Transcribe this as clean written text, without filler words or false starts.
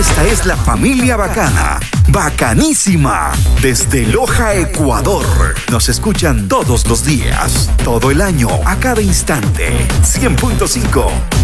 Esta es la familia bacana, bacanísima, desde Loja, Ecuador. Nos escuchan todos los días, todo el año, a cada instante. 100.5